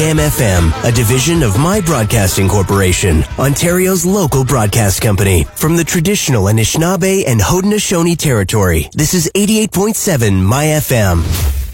MFM, a division of My Broadcasting Corporation, Ontario's local broadcast company. From the traditional Anishinaabe and Haudenosaunee territory, this is 88.7 My FM.